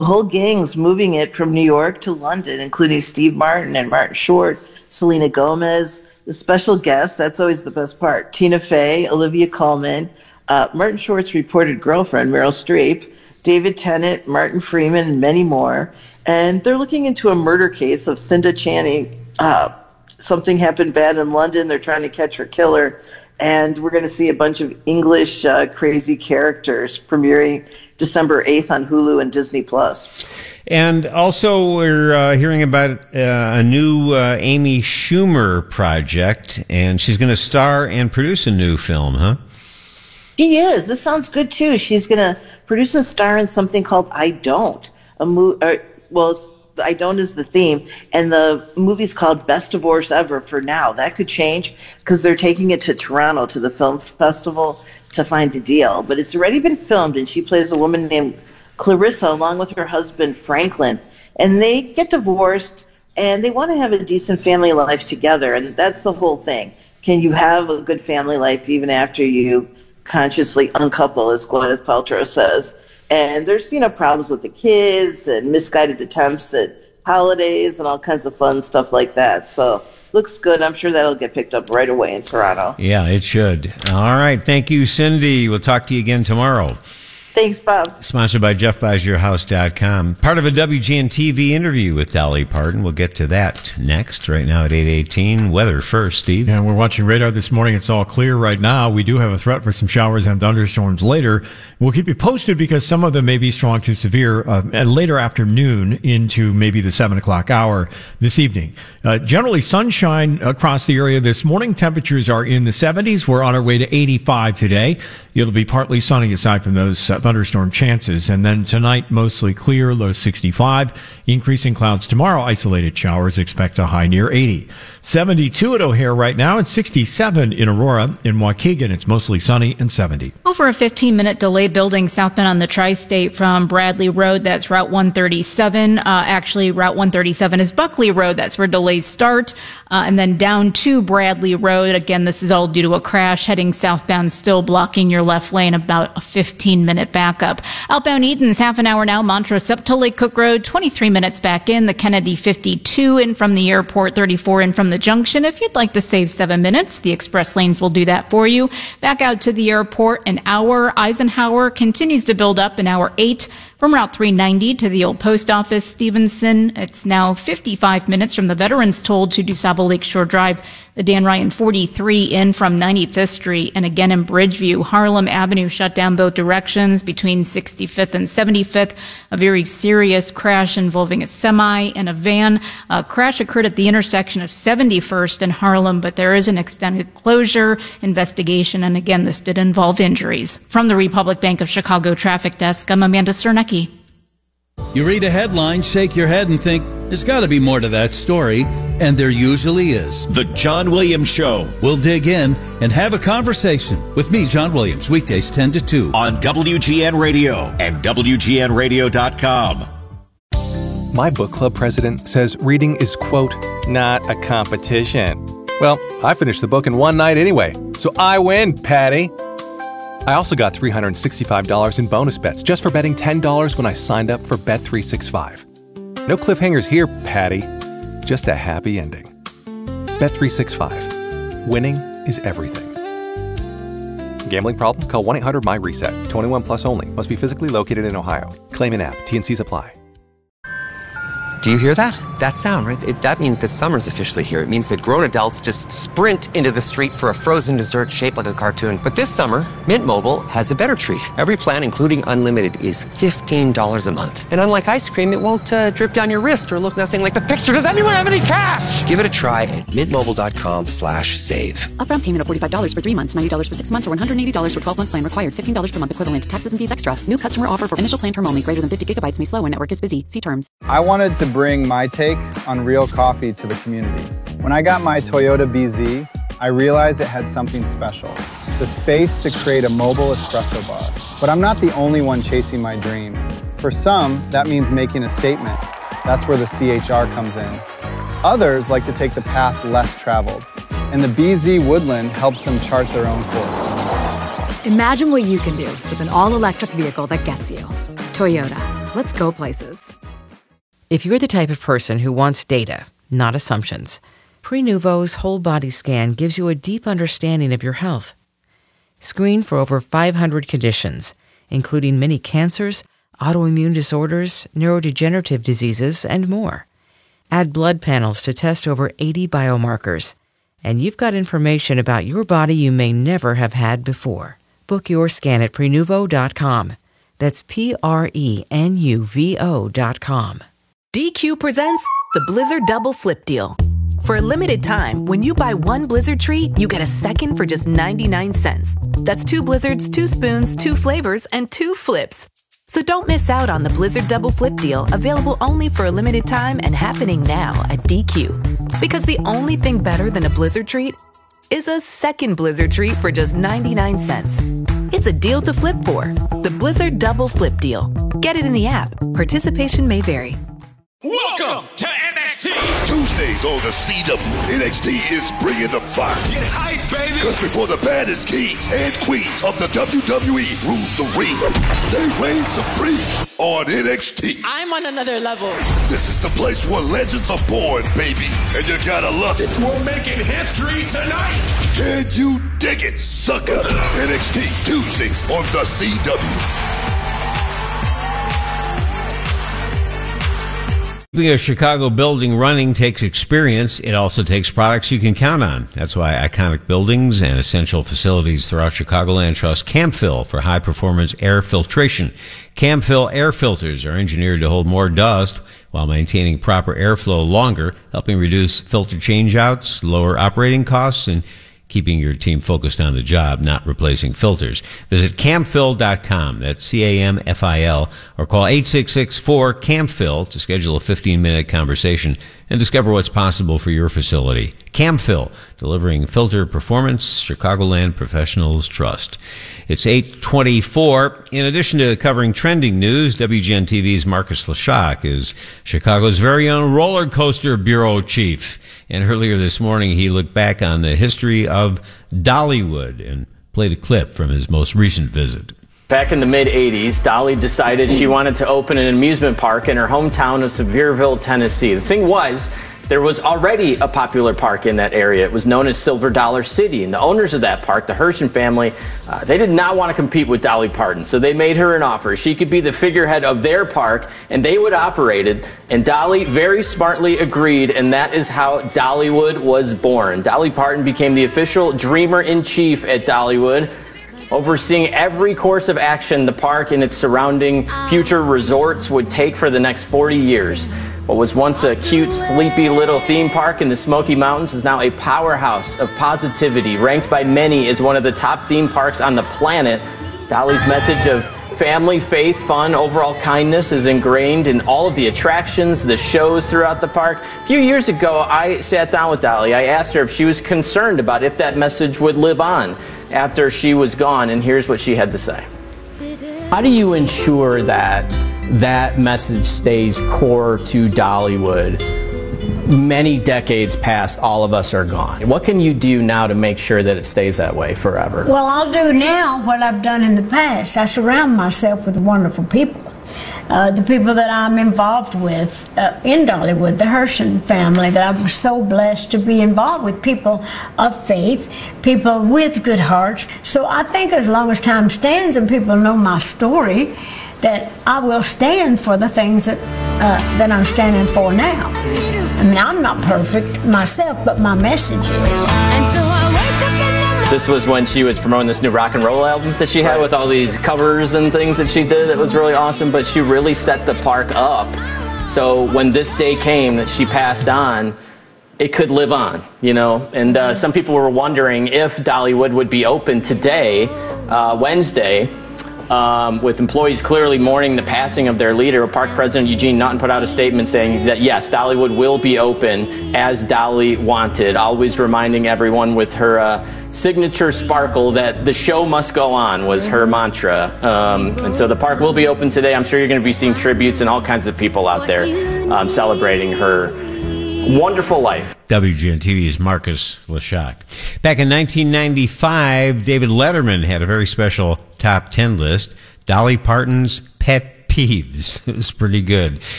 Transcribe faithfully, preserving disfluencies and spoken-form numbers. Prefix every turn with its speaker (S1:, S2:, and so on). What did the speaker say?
S1: The whole gang's moving it from New York to London, including Steve Martin and Martin Short, Selena Gomez, the special guests. That's always the best part. Tina Fey, Olivia Colman, uh, Martin Short's reported girlfriend, Meryl Streep, David Tennant, Martin Freeman, and many more. And they're looking into a murder case of Cinda Channing. Uh, something happened bad in London. They're trying to catch her killer. And we're going to see a bunch of English uh, crazy characters premiering December eighth on Hulu and Disney Plus.
S2: And also we're uh, hearing about uh, a new uh, Amy Schumer project, and she's going to star and produce a new film, huh?
S1: She is. This sounds good, too. She's going to produce and star in something called I Don't. A mo- uh, well, it's, I Don't is the theme, and the movie's called Best Divorce Ever for now. That could change because they're taking it to Toronto to the film festival to find a deal. But it's already been filmed, and she plays a woman named Clarissa along with her husband Franklin. And they get divorced, and they want to have a decent family life together, and that's the whole thing. Can you have a good family life even after you consciously uncouple, as Gwyneth Paltrow says? And there's, you know, problems with the kids and misguided attempts at holidays and all kinds of fun stuff like that. So looks good. I'm sure that'll get picked up right away in Toronto.
S2: Yeah, it should. All right. Thank you, Cindy. We'll talk to you again tomorrow.
S1: Thanks, Bob.
S2: Sponsored by Jeff Buys Your House dot com. Part of a W G N T V interview with Dolly Parton. We'll get to that next. Right now at eight eighteen. Weather first, Steve.
S3: Yeah, we're watching radar this morning. It's all clear right now. We do have a threat for some showers and thunderstorms later. We'll keep you posted because some of them may be strong to severe uh, and later afternoon into maybe the seven o'clock hour this evening. Uh, generally sunshine across the area this morning. Temperatures are in the seventies. We're on our way to eighty-five today. It'll be partly sunny aside from those uh, thunderstorm chances. And then tonight, mostly clear, low sixty-five. Increasing clouds tomorrow, isolated showers, expect a high near eighty. seventy-two at O'Hare right now, and sixty-seven in Aurora. In Waukegan, it's mostly sunny and seventy.
S4: Over a fifteen minute delay building southbound on the Tri-State from Bradley Road. That's Route one thirty-seven. Uh, actually, Route one thirty-seven is Buckley Road. That's where delays start. Uh, and then down to Bradley Road. Again, this is all due to a crash. Heading southbound, still blocking your left lane, about a fifteen minute backup. Outbound Eden's half an hour now. Montrose up to Lake Cook Road, twenty-three minutes back in. The Kennedy fifty-two in from the airport, thirty-four in from the junction. If you'd like to save seven minutes, the express lanes will do that for you. Back out to the airport, an hour. Eisenhower continues to build up, an hour eight. From Route three ninety to the old post office, Stevenson, it's now fifty-five minutes from the Veterans Toll to DuSable Lakeshore Drive. The Dan Ryan forty-three in from ninety-fifth Street, and again in Bridgeview. Harlem Avenue shut down both directions between sixty-fifth and seventy-fifth. A very serious crash involving a semi and a van. A crash occurred at the intersection of seventy-first and Harlem, but there is an extended closure investigation, and again, this did involve injuries. From the Republic Bank of Chicago Traffic Desk, I'm Amanda Cernecki.
S5: You read a headline, shake your head, and think, there's got to be more to that story, and there usually is.
S6: The John Williams Show.
S5: We'll dig in and have a conversation with me, John Williams, weekdays ten to two.
S6: On W G N Radio and W G N radio dot com.
S7: My book club president says reading is, quote, not a competition. Well, I finished the book in one night anyway, so I win, Patty. I also got three hundred sixty-five dollars in bonus bets just for betting ten dollars when I signed up for Bet three sixty-five. No cliffhangers here, Patty. Just a happy ending. Bet three sixty-five. Winning is everything. Gambling problem? Call one eight hundred my reset. twenty-one plus only. Must be physically located in Ohio. Claim in app. T N Cs apply.
S8: Do you hear that? That sound, right? It, that means that summer's officially here. It means that grown adults just sprint into the street for a frozen dessert shaped like a cartoon. But this summer, Mint Mobile has a better treat. Every plan, including unlimited, is fifteen dollars a month. And unlike ice cream, it won't uh, drip down your wrist or look nothing like the picture. Does anyone have any cash? Give it a try at mintmobile.com slash save.
S9: Upfront payment of forty-five dollars for three months, ninety dollars for six months, or one hundred eighty dollars for twelve month plan required. fifteen dollars per month equivalent. Taxes and fees extra. New customer offer for initial plan term only. Greater than fifty gigabytes may slow when network is busy. See terms.
S10: I wanted to bring my take on real coffee to the community. When I got my Toyota B Z, I realized it had something special. The space to create a mobile espresso bar. But I'm not the only one chasing my dream. For some, that means making a statement. That's where the C H R comes in. Others like to take the path less traveled. And the B Z Woodland helps them chart their own course.
S11: Imagine what you can do with an all-electric vehicle that gets you. Toyota. Let's go places. If you're the type of person who wants data, not assumptions, Prenuvo's whole body scan gives you a deep understanding of your health. Screen for over five hundred conditions, including many cancers, autoimmune disorders, neurodegenerative diseases, and more. Add blood panels to test over eighty biomarkers, and you've got information about your body you may never have had before. Book your scan at Prenuvo dot com. That's P R E N U V O dot com.
S12: D Q presents the Blizzard Double Flip Deal. For a limited time, when you buy one Blizzard treat, you get a second for just ninety-nine cents. That's two Blizzards, two spoons, two flavors, and two flips. So don't miss out on the Blizzard Double Flip Deal, available only for a limited time and happening now at D Q. Because the only thing better than a Blizzard treat is a second Blizzard treat for just ninety-nine cents. It's a deal to flip for. The Blizzard Double Flip Deal. Get it in the app. Participation may vary.
S13: Welcome to N X T! Tuesdays on the C W, N X T is bringing the fire. Get hype, baby! Because before the baddest kings and queens of the W W E rules the ring, they reign supreme on N X T.
S14: I'm on another level.
S13: This is the place where legends are born, baby, and you gotta love it.
S15: We're making history tonight!
S13: Can you dig it, sucker? N X T, Tuesdays on the C W.
S2: Keeping a Chicago building running takes experience. It also takes products you can count on. That's why iconic buildings and essential facilities throughout Chicagoland trust Camfill for high-performance air filtration. Camfill air filters are engineered to hold more dust while maintaining proper airflow longer, helping reduce filter changeouts, lower operating costs, and keeping your team focused on the job, not replacing filters. Visit camfill dot com. That's C A M F I L. Or call eight six six four C A M F I L to schedule a fifteen-minute conversation and discover what's possible for your facility. Camfill, delivering filter performance Chicagoland professionals trust. It's eight twenty-four. In addition to covering trending news, W G N T V's Marcus Leshock is Chicago's very own roller coaster bureau chief. And earlier this morning, he looked back on the history of Dollywood and played a clip from his most recent visit.
S16: Back in the mid eighties, Dolly decided she wanted to open an amusement park in her hometown of Sevierville, Tennessee. The thing was, there was already a popular park in that area. It was known as Silver Dollar City, and the owners of that park, the Herschen family, uh, they did not want to compete with Dolly Parton, so they made her an offer. She could be the figurehead of their park, and they would operate it, and Dolly very smartly agreed, and that is how Dollywood was born. Dolly Parton became the official dreamer-in-chief at Dollywood, overseeing every course of action the park and its surrounding future resorts would take for the next forty years. What was once a cute, sleepy little theme park in the Smoky Mountains is now a powerhouse of positivity, ranked by many as one of the top theme parks on the planet. Dolly's message of family, faith, fun, overall kindness is ingrained in all of the attractions, the shows throughout the park. A few years ago, I sat down with Dolly. I asked her if she was concerned about if that message would live on after she was gone, and here's what she had to say. How do you ensure that that message stays core to Dollywood many decades past all of us are gone? What can you do now to make sure that it stays that way forever?
S17: Well, I'll do now what I've done in the past. I surround myself with wonderful people. Uh, the people that I'm involved with uh, in Dollywood, the Herschen family, that I was so blessed to be involved with, people of faith, people with good hearts. So I think as long as time stands and people know my story, that I will stand for the things that uh, that I'm standing for now. I mean, I'm not perfect myself, but my message is. And so I wake up in the
S16: This was when she was promoting this new rock and roll album that she had with all these covers and things that she did that was really awesome, but she really set the park up. So when this day came that she passed on, it could live on, you know? And uh, some people were wondering if Dollywood would be open today, uh, Wednesday, Um, with employees clearly mourning the passing of their leader. Park President Eugene Naughton put out a statement saying that, yes, Dollywood will be open as Dolly wanted, always reminding everyone with her uh, signature sparkle that the show must go on was her mantra. Um, and so the park will be open today. I'm sure you're going to be seeing tributes and all kinds of people out there um, celebrating her wonderful life.
S2: W G N T V's Marcus Leshock. Back in nineteen ninety-five, David Letterman had a very special top ten list. Dolly Parton's pet peeves. It was pretty good.